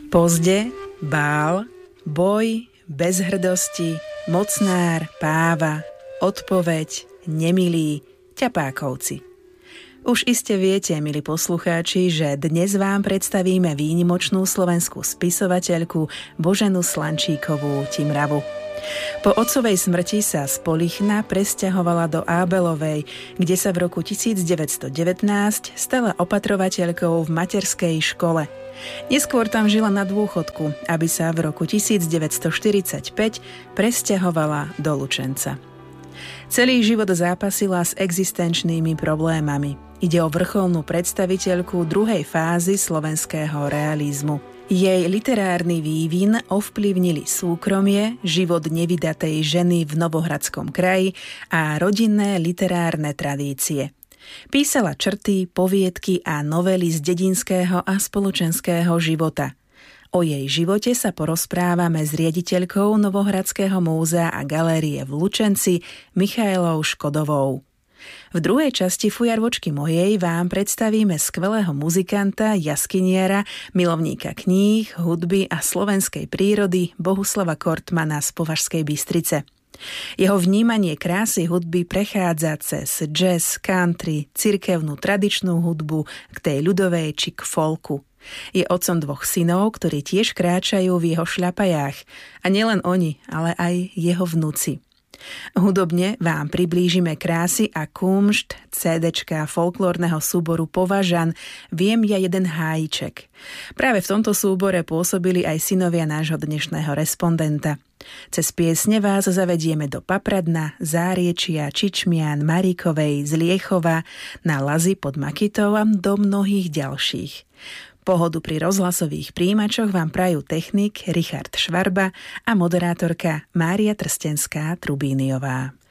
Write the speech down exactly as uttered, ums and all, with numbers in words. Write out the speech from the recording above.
Pozde, bál, boj, bez hrdosti, mocnár, páva, odpoveď, nemilí, ťapákovci. Už iste viete, milí poslucháči, že dnes vám predstavíme výnimočnú slovenskú spisovateľku Boženu Slančíkovú Timravu. Po otcovej smrti sa z Polichna presťahovala do Ábelovej, kde sa v roku devätnásťstodevätnásť stala opatrovateľkou v materskej škole. Neskôr tam žila na dôchodku, aby sa v roku devätnásťstoštyridsaťpäť presťahovala do Lučenca. Celý život zápasila s existenčnými problémami. Ide o vrcholnú predstaviteľku druhej fázy slovenského realizmu. Jej literárny vývin ovplyvnili súkromie, život nevydatej ženy v Novohradskom kraji a rodinné literárne tradície. Písala črty, poviedky a novely z dedinského a spoločenského života. O jej živote sa porozprávame s riaditeľkou Novohradského múzea a galérie v Lučenci Michaelou Škodovou. V druhej časti Fujarvočky mojej vám predstavíme skvelého muzikanta, jaskyniara, milovníka kníh, hudby a slovenskej prírody Bohuslava Kortmana z Považskej Bystrice. Jeho vnímanie krásy hudby prechádza cez jazz, country, cirkevnú tradičnú hudbu k tej ľudovej či k folku. Je otcom dvoch synov, ktorí tiež kráčajú v jeho šľapajách. A nielen oni, ale aj jeho vnúci. Hudobne vám priblížime krásy a kumšt cédečka folklórneho súboru Považan Viem ja jeden hájiček. Práve v tomto súbore pôsobili aj synovia nášho dnešného respondenta. Cez piesne vás zavedieme do Papradna, Záriečia, Čičmian, Maríkovej, z Liechova, na Lazy pod Makitou a do mnohých ďalších. Pohodu pri rozhlasových príjimačoch vám prajú technik Richard Švarba a moderátorka Mária Trstenská-Trubíniová.